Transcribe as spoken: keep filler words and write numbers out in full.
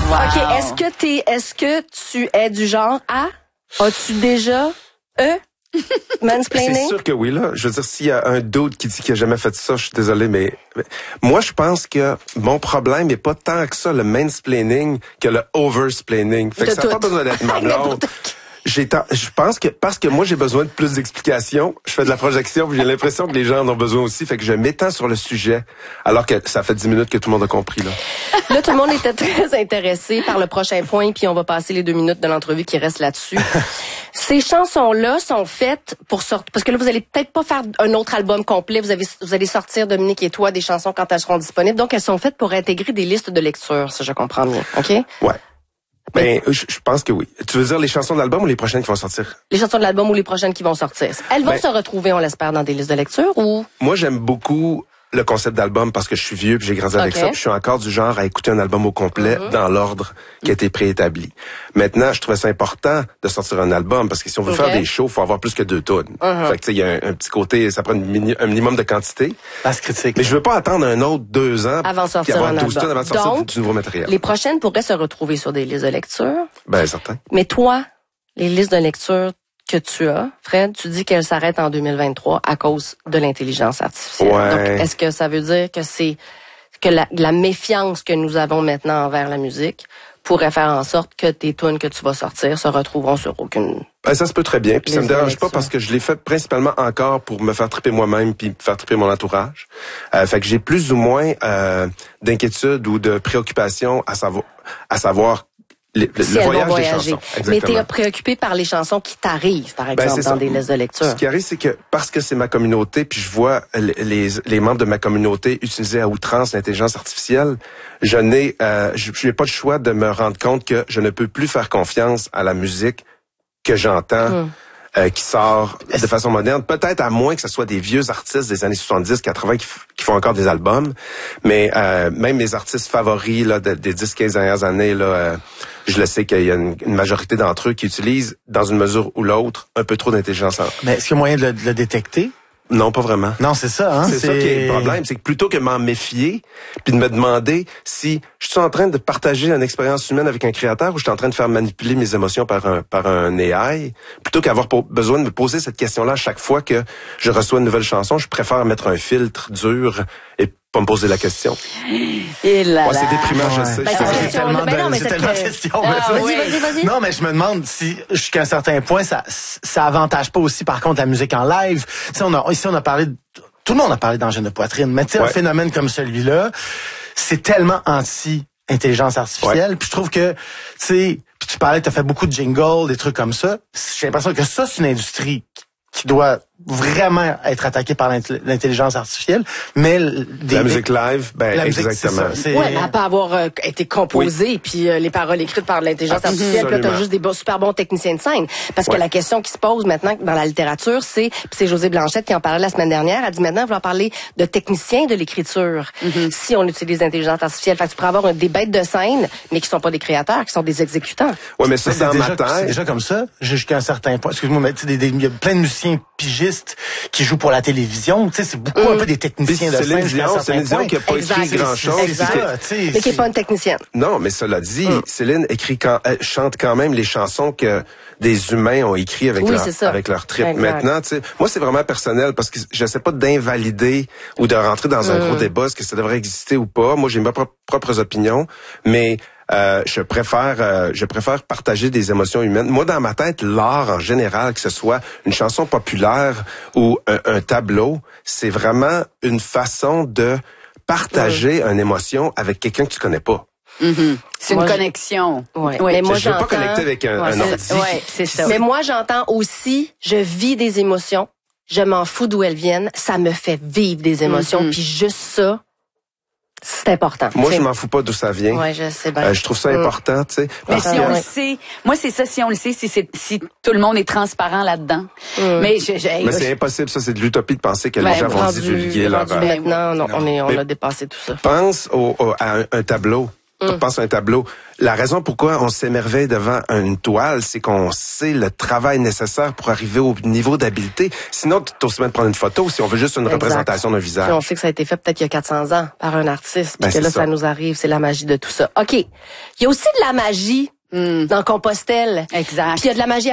Wow. OK, est-ce que t'es, est-ce que tu es du genre à, as-tu déjà, e, mansplaining? C'est sûr que oui, là. Je veux dire, s'il y a un dude qui dit qu'il a jamais fait ça, je suis désolé, mais, mais moi, je pense que mon problème n'est pas tant que ça, le mansplaining, que le oversplaining. Fait que ça n'a pas besoin d'être ma blonde. J'ai ta- je pense que parce que moi j'ai besoin de plus d'explications, je fais de la projection, puis j'ai l'impression que les gens en ont besoin aussi, fait que je m'étends sur le sujet, alors que ça fait dix minutes que tout le monde a compris là. Là, tout le monde était très intéressé par le prochain point, puis on va passer les deux minutes de l'entrevue qui reste là-dessus. Ces chansons-là sont faites pour sortir, parce que là vous allez peut-être pas faire un autre album complet, vous avez, vous allez sortir Dominique et toi des chansons quand elles seront disponibles, donc elles sont faites pour intégrer des listes de lecture, si je comprends bien, ok? Ouais. Ben, je, je pense que oui. Tu veux dire les chansons de l'album ou les prochaines qui vont sortir? Les chansons de l'album ou les prochaines qui vont sortir. Elles vont ben, se retrouver, on l'espère, dans des listes de lecture ou? Moi, j'aime beaucoup le concept d'album parce que je suis vieux puis j'ai grandi avec okay. ça. Puis je suis encore du genre à écouter un album au complet mm-hmm. dans l'ordre qui a été préétabli. Maintenant, je trouvais ça important de sortir un album parce que si on veut okay. faire des shows, il faut avoir plus que deux tunes. Mm-hmm. Fait que tu sais, il y a un, un petit côté, ça prend une mini, un minimum de quantité. Basse critique. Mais je veux pas attendre un autre deux ans avant de sortir avoir un douze album. tonnes avant de sortir Donc, du, du nouveau matériel. Les prochaines pourraient se retrouver sur des listes de lecture. Ben certain. Mais toi, les listes de lecture que tu as, Fred, tu dis qu'elles s'arrêtent en deux mille vingt-trois à cause de l'intelligence artificielle. Ouais. Donc, est-ce que ça veut dire que c'est que la, la méfiance que nous avons maintenant envers la musique pourrait faire en sorte que tes tunes que tu vas sortir se retrouveront sur aucune... Ben, ça se peut très bien. Puis ça me dérange lecture. pas parce que je l'ai fait principalement encore pour me faire triper moi-même puis faire triper mon entourage. Euh, fait que j'ai plus ou moins euh, d'inquiétude ou de préoccupation à savoir à savoir le, le, si le elles voyage vont des voyager. chansons. Mais t'es préoccupé par les chansons qui t'arrivent, par exemple, ben, dans des listes de lecture. Ce qui arrive, c'est que parce que c'est ma communauté, puis je vois les, les, les membres de ma communauté utiliser à outrance l'intelligence artificielle, je n'ai euh, je, je n'ai pas le choix de me rendre compte que je ne peux plus faire confiance à la musique que j'entends. Hum. Euh, qui sort de façon moderne. Peut-être à moins que ce soit des vieux artistes des années soixante-dix, quatre-vingts qui, f- qui font encore des albums. Mais euh, même mes artistes favoris là, de, des dix quinze dernières années, là, euh, je le sais qu'il y a une, une majorité d'entre eux qui utilisent, dans une mesure ou l'autre, un peu trop d'intelligence. Mais est-ce qu'il y a moyen de le, de le détecter? Non, pas vraiment. Non, c'est ça, hein? C'est, c'est ça qui est le problème, c'est que plutôt que m'en méfier, puis de me demander si je suis en train de partager une expérience humaine avec un créateur ou je suis en train de faire manipuler mes émotions par un par un A I, plutôt qu'avoir po- besoin de me poser cette question-là à chaque fois que je reçois une nouvelle chanson, je préfère mettre un filtre dur et pas me poser la question. Et là, ouais, c'est déprimant, je sais. Ben, je c'est sais. C'est tellement ben non, de, mais c'est c'est tellement que... de questions. Ah, mais vas-y, ça. vas-y, vas-y. Non, mais je me demande si, jusqu'à un certain point, ça, ça avantage pas aussi, par contre, la musique en live. Tu sais, on a, ici, on a parlé de, tout le monde a parlé d'angine de poitrine, mais tu sais, ouais. un phénomène comme celui-là, c'est tellement anti-intelligence artificielle. Ouais. Puis je trouve que, tu sais, puis tu parlais, tu as fait beaucoup de jingles, des trucs comme ça. J'ai l'impression que ça, c'est une industrie qui doit vraiment être attaquée par l'intelligence artificielle, mais des, la musique live, ben la musique, exactement. C'est ouais, elle peut avoir euh, été composée, oui. puis euh, les paroles écrites par l'intelligence artificielle, puis là, t'as juste des super bons techniciens de scène. Parce ouais. que la question qui se pose maintenant dans la littérature, c'est, puis c'est José Blanchette qui en parlait la semaine dernière, elle dit maintenant, il va parler de techniciens de l'écriture, mm-hmm. si on utilise l'intelligence artificielle. Fait que tu pourrais avoir des bêtes de scène, mais qui sont pas des créateurs, qui sont des exécutants. Ouais, mais ça, c'est dans déjà, ma tête. C'est déjà comme ça, jusqu'à un certain point. Excuse-moi, mais tu sais, il y a plein de musiciens pigistes qui jouent pour la télévision. Tu sais, c'est beaucoup mmh. un peu des techniciens de scène. Céline Dion qui a pas exact. écrit grand-chose. Mais qui est pas une technicienne. Non, mais cela dit, mmh. Céline écrit quand, elle chante quand même les chansons que des humains ont écrit avec oui, leur avec leur trip. Exact. Maintenant, tu sais, moi c'est vraiment personnel parce que j'essaie pas d'invalider ou de rentrer dans un mmh. gros débat est-ce que ça devrait exister ou pas. Moi, j'ai mes propres, propres opinions, mais Euh, je préfère euh, je préfère partager des émotions humaines. Moi, dans ma tête, l'art en général, que ce soit une chanson populaire ou un, un tableau, c'est vraiment une façon de partager ouais. une émotion avec quelqu'un que tu connais pas. Mm-hmm. C'est moi, une connexion. Ouais. Oui. Mais moi, je ne veux pas connecter avec un, ouais, un ordi. Ouais, c'est ça. Mais moi, j'entends aussi, je vis des émotions, je m'en fous d'où elles viennent, ça me fait vivre des émotions, mm-hmm. puis juste ça, c'est important. Moi, c'est... je m'en fous pas d'où ça vient. Ouais, je sais bien. Euh, je trouve ça important, tu sais. Mais si on ouais. le sait, moi c'est ça, si on le sait, si, c'est, si tout le monde est transparent là-dedans. Mm. Mais, je, je, Mais c'est je... impossible, ça, c'est de l'utopie de penser que ben, les gens vont divulguer leur... Maintenant, non, on, est, on a dépassé tout ça. Pense au, au, à un, un tableau. Mm. Pense à un tableau. La raison pourquoi on s'émerveille devant une toile, c'est qu'on sait le travail nécessaire pour arriver au niveau d'habileté. Sinon, tu t'oses même prendre une photo si on veut juste une exact. représentation d'un visage. Puis on sait que ça a été fait peut-être il y a quatre cents ans par un artiste. Puis ben, que là, ça. ça nous arrive. C'est la magie de tout ça. OK. Il y a aussi de la magie mm. dans Compostelle. Exact. Puis il y a de la magie